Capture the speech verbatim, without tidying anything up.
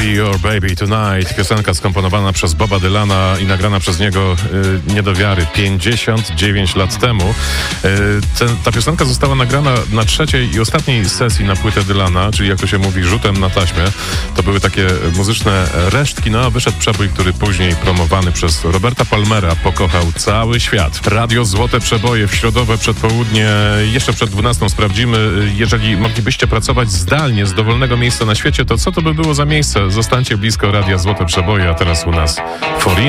Be Your Baby Tonight. Piosenka skomponowana przez Boba Dylana i nagrana przez niego y, nie do wiary pięćdziesiąt dziewięć lat temu. Y, te, ta piosenka została nagrana na trzeciej i ostatniej sesji na płytę Dylana, czyli jak to się mówi, rzutem na taśmie. To były takie muzyczne resztki, no a wyszedł przebój, który później promowany przez Roberta Palmera pokochał cały świat. Radio Złote Przeboje w środowe przedpołudnie, jeszcze przed dwunastą sprawdzimy. Jeżeli moglibyście pracować zdalnie z dowolnego miejsca na świecie, to co to by było za miejsce? Zostańcie blisko Radia Złote Przeboje, a teraz u nas Forina.